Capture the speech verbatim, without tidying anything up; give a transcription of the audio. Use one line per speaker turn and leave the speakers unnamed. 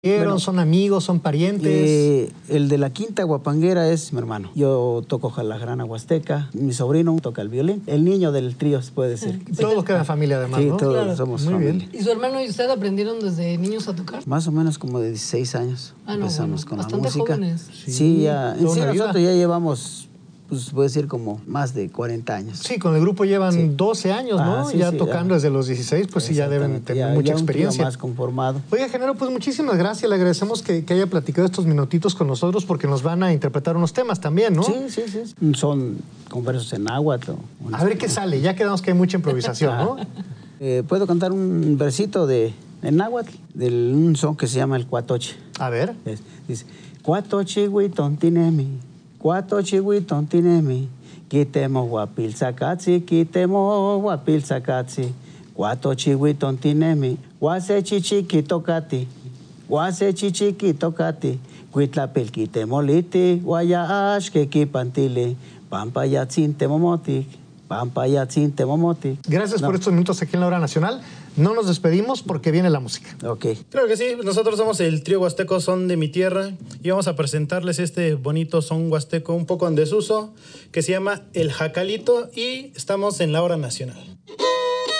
Bueno, ¿son amigos, son parientes?
Eh, el de la Quinta Guapanguera es mi hermano. Yo toco jalagrana huasteca, mi sobrino toca el violín. El niño del trío, se puede decir.
Sí. Todos quedan familia además,
sí,
¿no?
todos
Claro.
somos
Muy
familia.
bien.
¿Y su hermano y usted aprendieron desde niños a tocar?
Más o menos como de dieciséis años
Ah, no,
empezamos
bueno,
con la
bastante
música.
jóvenes.
Sí,
Sí,
ya, en
toda
sí
una vida.
nosotros ya llevamos, pues puedo decir como más de cuarenta años.
Sí, con el grupo llevan
Sí.
doce años, ¿no?
Ah, sí,
ya
sí,
tocando
ya.
desde los dieciséis, pues sí, ya deben
Exactamente,
tener
ya-
mucha
ya un trío
experiencia.
más conformado.
Oiga, Genaro, pues muchísimas gracias. Le agradecemos que, que haya platicado estos minutitos con nosotros porque nos van a interpretar unos temas también, ¿no?
Sí, sí, sí. Son con versos en náhuatl. o-
A ver qué sale. Ya quedamos que hay mucha improvisación, ¿no?
Eh, Puedo cantar un versito de en náhuatl, de un son que se llama el cuatoche.
A ver.
Es- dice, cuatoche huitón tinemi, cuatoche huitón tinemi, quitemo guapil sacatzi, quitemo guapil sacatzi, cuatoche huitón tinemi, guase chichiqui tocati, guase chichiqui tocati, cuitlapil quitemoliti, guaya ashke quipantili, pampa yatzin temomotic, pampa yatzin temomotic.
Gracias
No.
por estos minutos aquí en la Hora Nacional. No nos despedimos porque viene la música.
Ok.
Claro que sí, nosotros somos el trío huasteco Son de mi Tierra y vamos a presentarles este bonito son huasteco un poco en desuso que se llama El Jacalito y estamos en la Hora Nacional.